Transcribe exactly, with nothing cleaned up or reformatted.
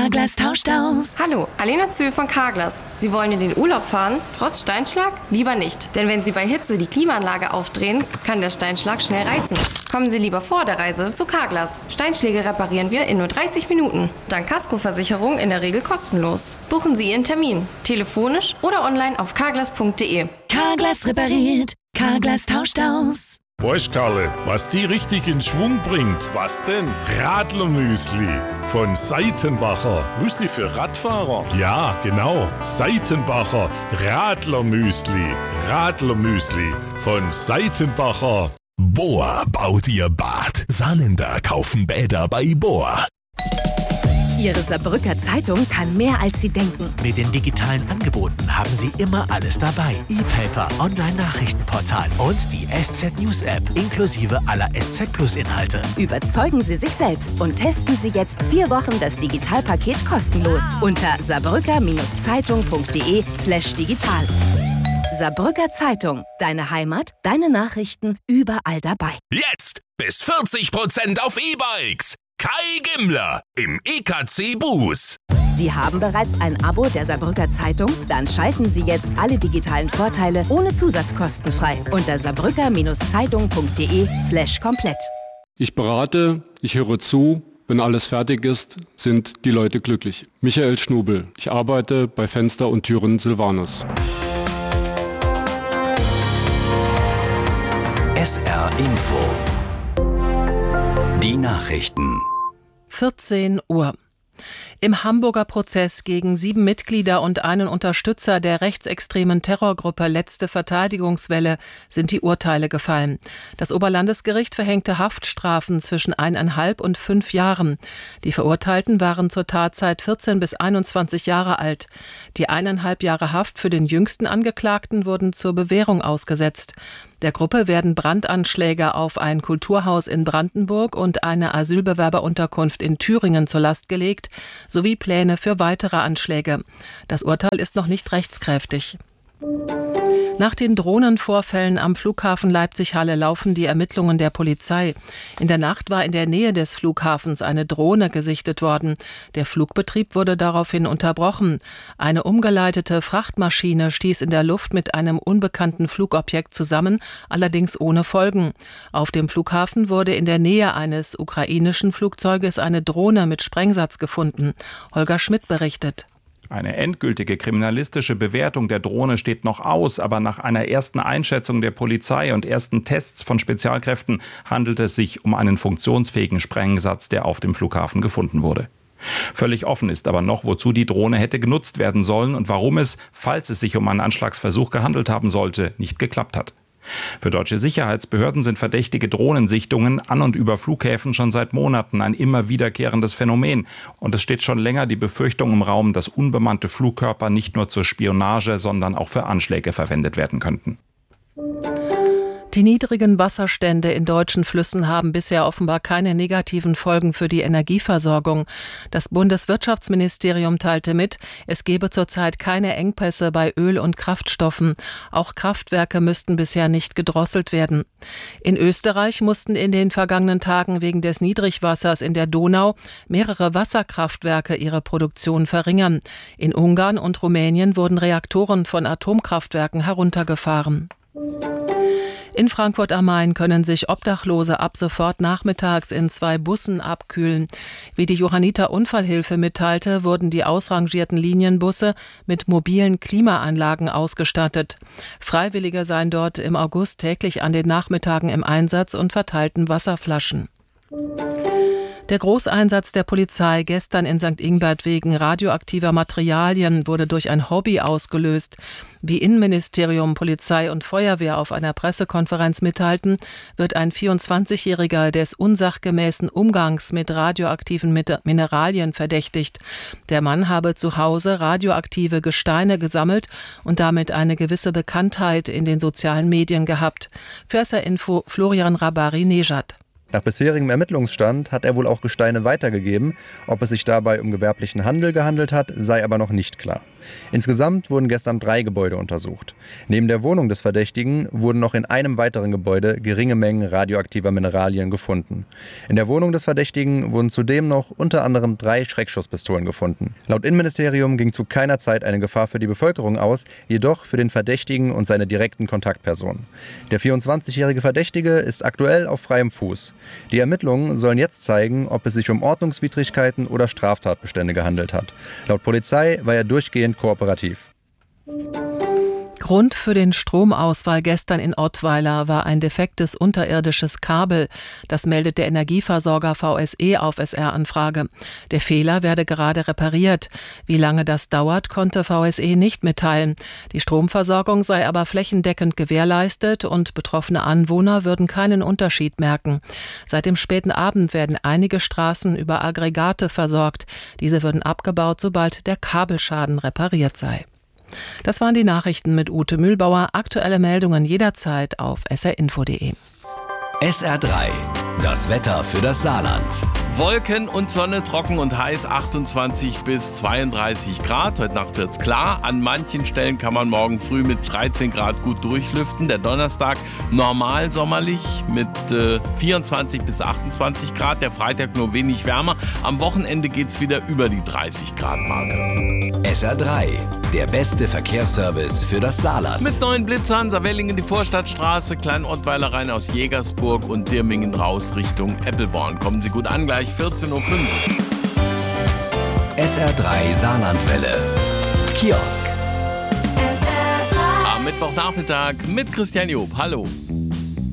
Carglass tauscht aus. Hallo, Alena Zühl von Carglass. Sie wollen in den Urlaub fahren, trotz Steinschlag? Lieber nicht. Denn wenn Sie bei Hitze die Klimaanlage aufdrehen, kann der Steinschlag schnell reißen. Kommen Sie lieber vor der Reise zu Carglass. Steinschläge reparieren wir in nur dreißig Minuten. Dank Kaskoversicherung in der Regel kostenlos. Buchen Sie Ihren Termin. Telefonisch oder online auf carglass punkt de. Carglass repariert. Carglass tauscht aus. Weißt Karle, was die richtig in Schwung bringt? Was denn? Radlermüsli von Seitenbacher. Müsli für Radfahrer? Ja, genau. Seitenbacher Radlermüsli. Radlermüsli von Seitenbacher. Boa baut ihr Bad. Saarländer kaufen Bäder bei Boa. Ihre Saarbrücker Zeitung kann mehr, als Sie denken. Mit den digitalen Angeboten haben Sie immer alles dabei. E-Paper, Online-Nachrichtenportal und die S Z News App inklusive aller S Z Plus Inhalte. Überzeugen Sie sich selbst und testen Sie jetzt vier Wochen das Digitalpaket kostenlos unter saarbrücker-zeitung punkt de slash digital. Saarbrücker Zeitung. Deine Heimat, deine Nachrichten, überall dabei. Jetzt bis vierzig Prozent auf E-Bikes. Kai Gimmler im E K C Bus. Sie haben bereits ein Abo der Saarbrücker Zeitung? Dann schalten Sie jetzt alle digitalen Vorteile ohne Zusatzkosten frei unter saarbrücker-zeitung punkt de slash komplett. Ich berate, ich höre zu. Wenn alles fertig ist, sind die Leute glücklich. Michael Schnubel. Ich arbeite bei Fenster und Türen Silvanus. S R Info. Die Nachrichten. vierzehn Uhr. Im Hamburger Prozess gegen sieben Mitglieder und einen Unterstützer der rechtsextremen Terrorgruppe Letzte Verteidigungswelle sind die Urteile gefallen. Das Oberlandesgericht verhängte Haftstrafen zwischen eineinhalb und fünf Jahren. Die Verurteilten waren zur Tatzeit vierzehn bis einundzwanzig Jahre alt. Die eineinhalb Jahre Haft für den jüngsten Angeklagten wurden zur Bewährung ausgesetzt. Der Gruppe werden Brandanschläge auf ein Kulturhaus in Brandenburg und eine Asylbewerberunterkunft in Thüringen zur Last gelegt, sowie Pläne für weitere Anschläge. Das Urteil ist noch nicht rechtskräftig. Nach den Drohnenvorfällen am Flughafen Leipzig-Halle laufen die Ermittlungen der Polizei. In der Nacht war in der Nähe des Flughafens eine Drohne gesichtet worden. Der Flugbetrieb wurde daraufhin unterbrochen. Eine umgeleitete Frachtmaschine stieß in der Luft mit einem unbekannten Flugobjekt zusammen, allerdings ohne Folgen. Auf dem Flughafen wurde in der Nähe eines ukrainischen Flugzeuges eine Drohne mit Sprengsatz gefunden. Holger Schmidt berichtet. Eine endgültige kriminalistische Bewertung der Drohne steht noch aus, aber nach einer ersten Einschätzung der Polizei und ersten Tests von Spezialkräften handelt es sich um einen funktionsfähigen Sprengsatz, der auf dem Flughafen gefunden wurde. Völlig offen ist aber noch, wozu die Drohne hätte genutzt werden sollen und warum es, falls es sich um einen Anschlagsversuch gehandelt haben sollte, nicht geklappt hat. Für deutsche Sicherheitsbehörden sind verdächtige Drohnensichtungen an und über Flughäfen schon seit Monaten ein immer wiederkehrendes Phänomen. Und es steht schon länger die Befürchtung im Raum, dass unbemannte Flugkörper nicht nur zur Spionage, sondern auch für Anschläge verwendet werden könnten. Die niedrigen Wasserstände in deutschen Flüssen haben bisher offenbar keine negativen Folgen für die Energieversorgung. Das Bundeswirtschaftsministerium teilte mit, es gebe zurzeit keine Engpässe bei Öl- und Kraftstoffen. Auch Kraftwerke müssten bisher nicht gedrosselt werden. In Österreich mussten in den vergangenen Tagen wegen des Niedrigwassers in der Donau mehrere Wasserkraftwerke ihre Produktion verringern. In Ungarn und Rumänien wurden Reaktoren von Atomkraftwerken heruntergefahren. In Frankfurt am Main können sich Obdachlose ab sofort nachmittags in zwei Bussen abkühlen. Wie die Johanniter Unfallhilfe mitteilte, wurden die ausrangierten Linienbusse mit mobilen Klimaanlagen ausgestattet. Freiwillige seien dort im August täglich an den Nachmittagen im Einsatz und verteilten Wasserflaschen. Der Großeinsatz der Polizei gestern in Sankt Ingbert wegen radioaktiver Materialien wurde durch ein Hobby ausgelöst. Wie Innenministerium, Polizei und Feuerwehr auf einer Pressekonferenz mitteilten, wird ein vierundzwanzigjähriger des unsachgemäßen Umgangs mit radioaktiven Mineralien verdächtigt. Der Mann habe zu Hause radioaktive Gesteine gesammelt und damit eine gewisse Bekanntheit in den sozialen Medien gehabt. Für S R Info Florian Rabari-Nejad. Nach bisherigem Ermittlungsstand hat er wohl auch Gesteine weitergegeben. Ob es sich dabei um gewerblichen Handel gehandelt hat, sei aber noch nicht klar. Insgesamt wurden gestern drei Gebäude untersucht. Neben der Wohnung des Verdächtigen wurden noch in einem weiteren Gebäude geringe Mengen radioaktiver Mineralien gefunden. In der Wohnung des Verdächtigen wurden zudem noch unter anderem drei Schreckschusspistolen gefunden. Laut Innenministerium ging zu keiner Zeit eine Gefahr für die Bevölkerung aus, jedoch für den Verdächtigen und seine direkten Kontaktpersonen. Der vierundzwanzigjährige Verdächtige ist aktuell auf freiem Fuß. Die Ermittlungen sollen jetzt zeigen, ob es sich um Ordnungswidrigkeiten oder Straftatbestände gehandelt hat. Laut Polizei war er durchgehend kooperativ. Grund für den Stromausfall gestern in Ottweiler war ein defektes unterirdisches Kabel. Das meldet der Energieversorger V S E auf S R-Anfrage. Der Fehler werde gerade repariert. Wie lange das dauert, konnte V S E nicht mitteilen. Die Stromversorgung sei aber flächendeckend gewährleistet und betroffene Anwohner würden keinen Unterschied merken. Seit dem späten Abend werden einige Straßen über Aggregate versorgt. Diese würden abgebaut, sobald der Kabelschaden repariert sei. Das waren die Nachrichten mit Ute Mühlbauer. Aktuelle Meldungen jederzeit auf s r info punkt d e. S R drei, das Wetter für das Saarland. Wolken und Sonne, trocken und heiß, achtundzwanzig bis zweiunddreißig Grad. Heute Nacht wird's klar. An manchen Stellen kann man morgen früh mit dreizehn Grad gut durchlüften. Der Donnerstag normal sommerlich mit äh, vierundzwanzig bis achtundzwanzig Grad. Der Freitag nur wenig wärmer. Am Wochenende geht's wieder über die dreißig Grad Marke. S R drei, der beste Verkehrsservice für das Saarland. Mit neuen Blitzern, Saarwellingen die Vorstadtstraße, Kleinottweiler rein aus Jägersburg und Dirmingen raus Richtung Eppelborn. Kommen Sie gut an, gleich vierzehn Uhr fünf. S R drei Saarlandwelle. Kiosk. Am Mittwochnachmittag mit Christian Job. Hallo.